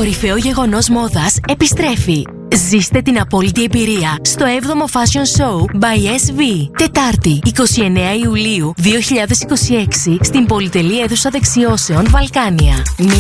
κορυφαίο γεγονός μόδας επιστρέφει. Ζήστε την απόλυτη εμπειρία στο 7ο Fashion Show by SV. Τετάρτη, 29 Ιουλίου 2026, στην πολυτελή αίθουσα δεξιώσεων Βαλκάνια.